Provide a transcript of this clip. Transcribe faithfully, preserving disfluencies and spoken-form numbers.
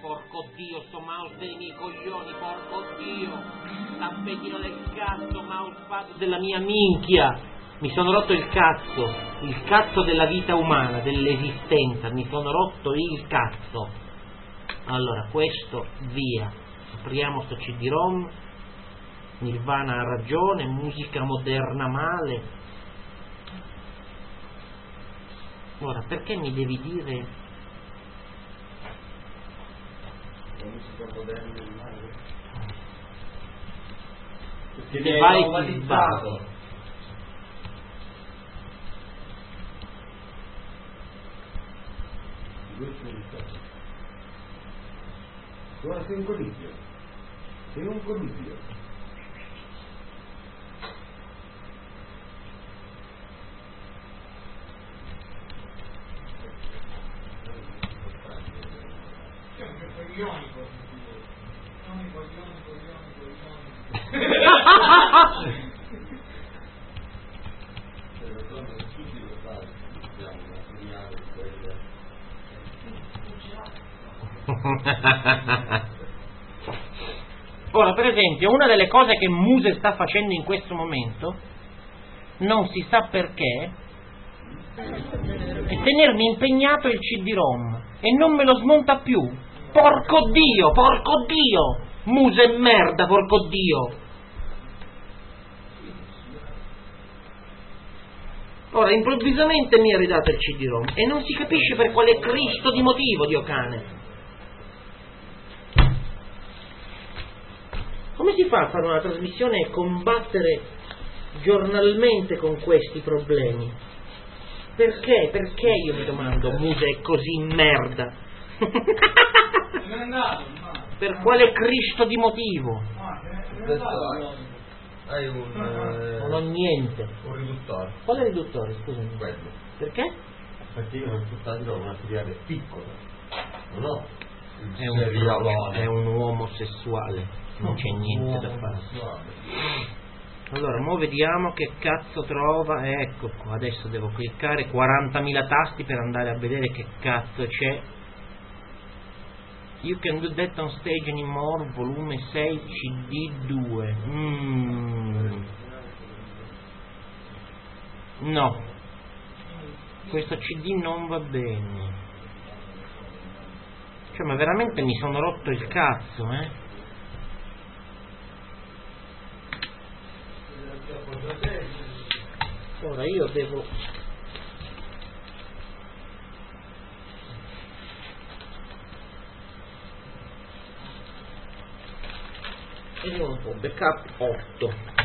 porco Dio, sto mouse dei miei coglioni, porco Dio, tappetino del cazzo, mousepad della mia minchia, mi sono rotto il cazzo, il cazzo della vita umana, dell'esistenza, mi sono rotto il cazzo. Allora, questo, via, apriamo sto C D ROM, Nirvana ha ragione, musica moderna male. Ora, perché mi devi dire... Perché è normalizzato. Guarda, sei un coniglio, sei un coniglio. Coglioni, coglioni, coglioni, coglioni. Ora, per esempio, una delle cose che Muse sta facendo in questo momento, non si sa perché, è tenermi impegnato il C D ROM e non me lo smonta più. Porco Dio, porco Dio, Muse merda, porco Dio. Ora, improvvisamente mi ha ridato il C D ROM e non si capisce per quale Cristo di motivo, Dio cane. Come si fa a fare una trasmissione e combattere giornalmente con questi problemi? Perché? Perché, io mi domando, Muse è così merda? Per quale Cristo di motivo? Hai un... Eh, non ho niente. Un riduttore. Quale riduttore, scusami? Quello. Perché? Perché io ho portato un materiale piccolo. Non ho è un, è un uomo sessuale. Non c'è niente da fare. Allora, mo vediamo che cazzo trova. Ecco qua, adesso devo cliccare quarantamila tasti per andare a vedere che cazzo c'è. You can do that on stage anymore, volume sei, C D due. Mm. No, questo C D non va bene. Cioè, ma veramente mi sono rotto il cazzo, eh? Ora io devo... Vediamo un po', backup otto.